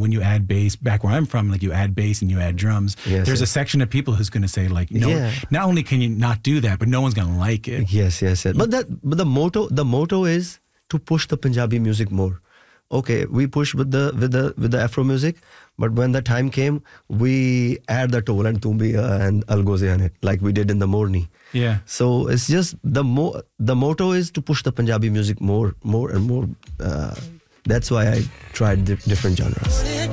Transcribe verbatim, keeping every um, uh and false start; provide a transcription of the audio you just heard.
when you add bass, back where I'm from, like you add bass and you add drums, Yes, there's yes. a section of people who's going to say like, no, Yeah. not only can you not do that, but no one's going to like it. Yes, yes, yes. But that, but the motto, the motto is to push the Punjabi music more. Okay, we push with the with the with the Afro music, but when the time came, we add the Tol and Tumbiya and Algoze on it, like we did in the Morni. Yeah. So it's just the mo the motto is to push the Punjabi music more, more and more. Uh, that's why I tried di- different genres.